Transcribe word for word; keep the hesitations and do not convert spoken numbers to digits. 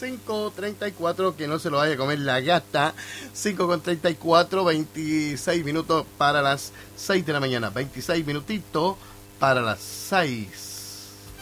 cinco treinta y cuatro, que no se lo vaya a comer la gata. Cinco con treinta y cuatro, veintiséis minutos para las seis de la mañana. Veintiséis minutitos para las seis.